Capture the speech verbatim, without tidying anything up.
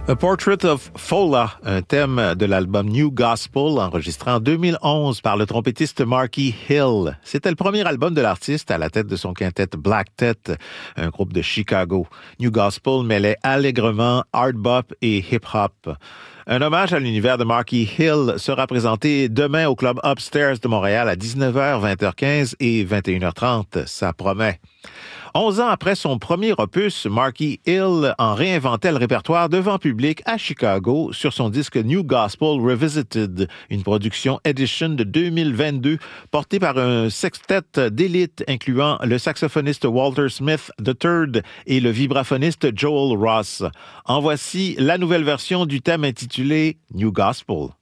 A Portrait of Fola, un thème de l'album New Gospel, enregistré en deux mille onze par le trompettiste Marky Hill. C'était le premier album de l'artiste à la tête de son quintet Black Tet, un groupe de Chicago. New Gospel mêlait allègrement hard bop et hip-hop. Un hommage à l'univers de Marky Hill sera présenté demain au Club Upstairs de Montréal à dix-neuf heures, vingt heures quinze et vingt et une heures trente. Ça promet. Onze ans après son premier opus, Marky Hill en réinventait le répertoire devant public à Chicago sur son disque New Gospel Revisited, une production Edition de deux mille vingt-deux portée par un sextet d'élite incluant le saxophoniste Walter Smith the third et le vibraphoniste Joel Ross. En voici la nouvelle version du thème intitulé New Gospel.